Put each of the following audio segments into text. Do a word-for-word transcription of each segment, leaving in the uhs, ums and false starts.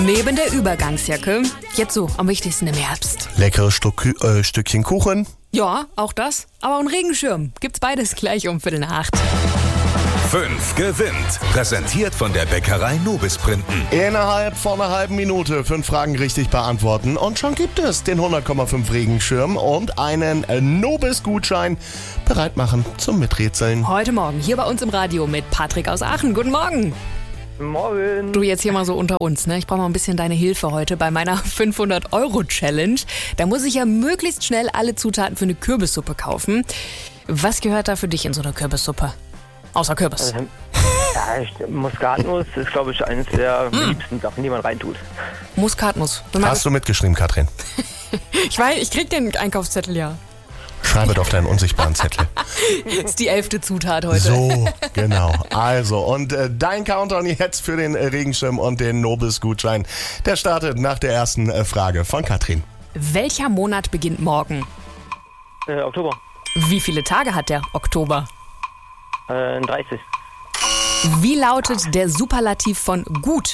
Neben der Übergangsjacke, jetzt so am wichtigsten im Herbst. Leckeres Stück, äh, Stückchen Kuchen. Ja, auch das. Aber ein Regenschirm gibt's beides gleich um Viertel nach acht. fünf gewinnt. Präsentiert von der Bäckerei Nobis Printen. Innerhalb von einer halben Minute fünf Fragen richtig beantworten. Und schon gibt es den hundert Komma fünf Regenschirm und einen Nobis-Gutschein bereit machen zum Miträtseln. Heute Morgen hier bei uns im Radio mit Patrick aus Aachen. Guten Morgen. Morgen. Du, jetzt hier mal so unter uns, ne? Ich brauche mal ein bisschen deine Hilfe heute bei meiner fünfhundert Euro Challenge. Da muss ich ja möglichst schnell alle Zutaten für eine Kürbissuppe kaufen. Was gehört da für dich in so eine Kürbissuppe? Außer Kürbis. Ähm, ja, ich- Muskatnuss ist, glaube ich, eines der liebsten Sachen, die man reintut. Muskatnuss. Bin mal Hast du mitgeschrieben, Katrin? ges- Ich weiß, ich krieg den Einkaufszettel ja. Schreibe doch deinen unsichtbaren Zettel. Ist die elfte Zutat heute. So, genau. Also, und äh, dein Countdown jetzt für den äh, Regenschirm und den Nobis-Gutschein, der startet nach der ersten äh, Frage von Katrin. Welcher Monat beginnt morgen? Äh, Oktober. Wie viele Tage hat der Oktober? Äh, dreißig. Wie lautet der Superlativ von gut?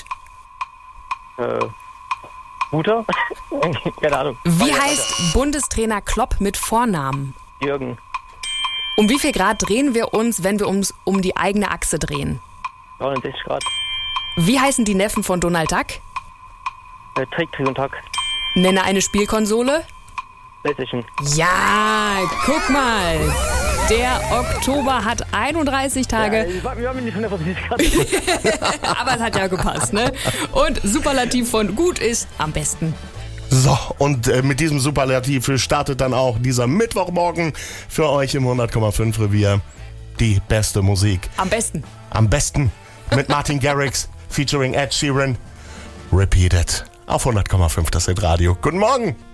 Äh, guter? Keine Ahnung. Wie Weiter, heißt Bundestrainer Klopp mit Vornamen? weiter. Jürgen. Um wie viel Grad drehen wir uns, wenn wir uns um die eigene Achse drehen? neunundsechzig Grad. Wie heißen die Neffen von Donald Duck? Äh, Trick, Trick und Tack. Nenne eine Spielkonsole. PlayStation. Ja, guck mal. Der Oktober hat einunddreißig Tage, Ich war mir nicht hundertprozentig sicher. aber es hat ja gepasst, ne? Und Superlativ von gut ist am besten. So, und äh, mit diesem Superlativ startet dann auch dieser Mittwochmorgen für euch im hundert Komma fünf Revier die beste Musik. Am besten. Am besten mit Martin Garrix featuring Ed Sheeran. Repeat it auf hundert Komma fünf, das ist Radio. Guten Morgen!